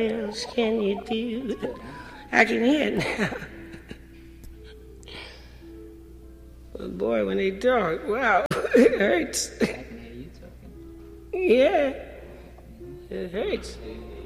else can you do? I can hear it now. But boy, when they talk, wow, it hurts. I can hear you talking. Yeah, it hurts.